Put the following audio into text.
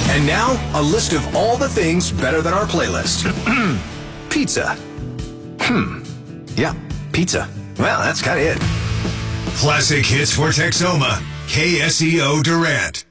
And now, a list of all the things better than our playlist. Pizza. Yeah, pizza. Well, that's kind of it. Classic hits for Texoma. KSEO Durant.